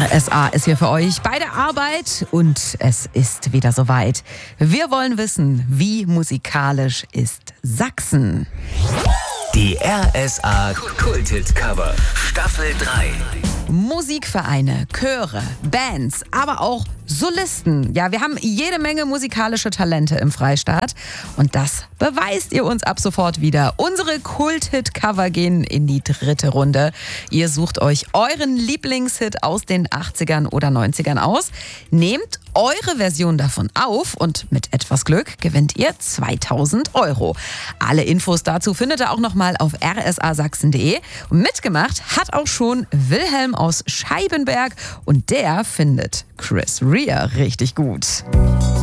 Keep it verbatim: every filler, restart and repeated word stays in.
R S A ist hier für euch bei der Arbeit und es ist wieder soweit. Wir wollen wissen, wie musikalisch ist Sachsen? Die R S A Kulthit-Cover Staffel drei. Musikvereine, Chöre, Bands, aber auch Solisten. Ja, wir haben jede Menge musikalische Talente im Freistaat und das beweist ihr uns ab sofort wieder. Unsere Kult-Hit-Cover gehen in die dritte Runde. Ihr sucht euch euren Lieblingshit aus den achtzigern oder neunzigern aus, nehmt eure Version davon auf und mit etwas Glück gewinnt ihr zweitausend Euro. Alle Infos dazu findet ihr auch nochmal auf r s a sachsen punkt d e. Und mitgemacht hat auch schon Wilhelm aus Scheibenberg und der findet Chris Rea richtig gut.